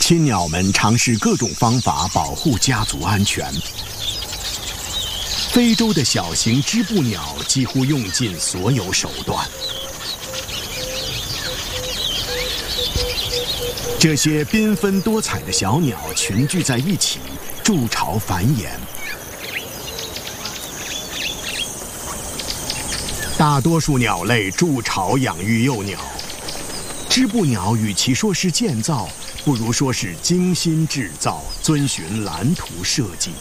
亲鸟们尝试各种方法保护家族安全。非洲的小型织布鸟几乎用尽所有手段。这些缤纷多彩的小鸟群聚在一起，筑巢繁衍。大多数鸟类筑巢养育幼鸟，织布鸟与其说是建造，不如说是精心制造，遵循蓝图设计。